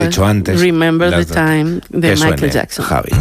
hecho antes. Remember the Time de Michael Jackson. Javi.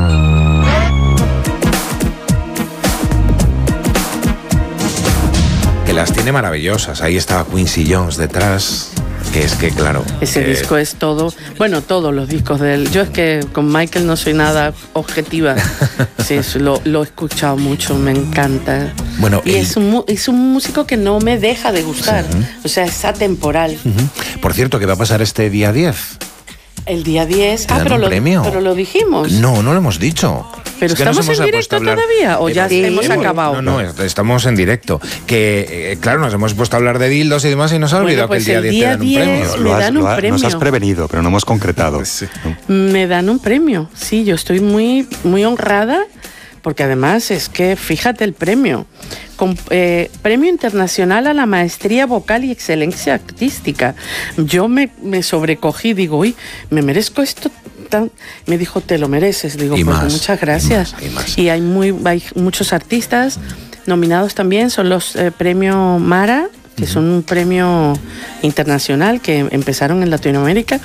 Que las tiene maravillosas. Ahí estaba Quincy Jones detrás. Que es que, claro... Ese disco es todo... Bueno, todos los discos de él. Yo es que con Michael no soy nada objetiva. Sí, lo he escuchado mucho, me encanta. Bueno, y es un músico que no me deja de gustar. Sí. O sea, es atemporal. Por cierto, ¿qué va a pasar este día 10? El día 10... pero lo dijimos. No lo hemos dicho. ¿Pero estamos en directo todavía? ¿O ya hemos acabado? No, estamos en directo. Que, claro, nos hemos puesto a hablar de dildos y demás y nos ha olvidado pues que el día 10 te dan un premio. Nos has prevenido, pero no hemos concretado. Sí. Me dan un premio, sí, yo estoy muy, muy honrada, porque además es que, fíjate el premio. Premio Internacional a la Maestría Vocal y Excelencia Artística. Yo me sobrecogí, digo, uy, me merezco esto. Me dijo, te lo mereces. Digo, pues más, muchas gracias. Y hay muchos artistas nominados también. Son los premios Mara, que son un premio internacional que empezaron en Latinoamérica.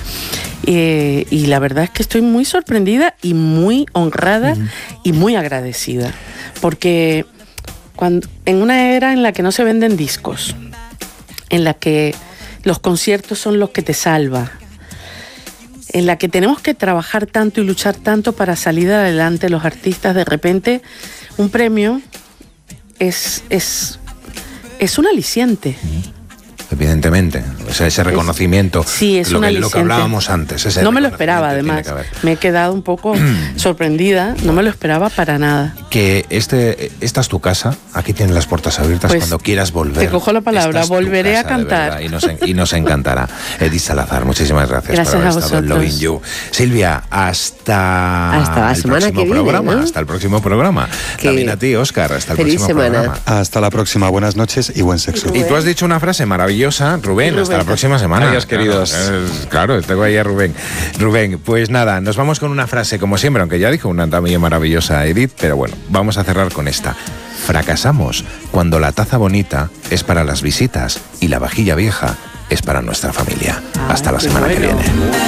Y la verdad es que estoy muy sorprendida y muy honrada y muy agradecida. Porque en una era en la que no se venden discos, en la que los conciertos son los que te salvan, en la que tenemos que trabajar tanto y luchar tanto para salir adelante los artistas, de repente un premio es un aliciente. Evidentemente, o sea, ese reconocimiento, sí, es lo que hablábamos antes. No me lo esperaba, además. Me he quedado un poco sorprendida, no me lo esperaba para nada. Que esta es tu casa, aquí tienes las puertas abiertas, pues, cuando quieras volver. Te cojo la palabra, volveré a cantar. Y nos encantará. Edith Salazar, muchísimas gracias por haber estado en Loving You. Silvia, hasta la semana que viene, programa, ¿no? Hasta el próximo programa. También a ti, Óscar, hasta el próximo programa. Hasta la próxima, buenas noches y buen sexo. Y tú has dicho una frase maravillosa, Rubén, hasta la próxima semana. Adiós, queridos. Claro, tengo ahí a Rubén. Rubén, pues nada, nos vamos con una frase como siempre, aunque ya dijo una también maravillosa Edith, pero bueno, vamos a cerrar con esta. Fracasamos cuando la taza bonita es para las visitas y la vajilla vieja es para nuestra familia. Hasta la semana que viene.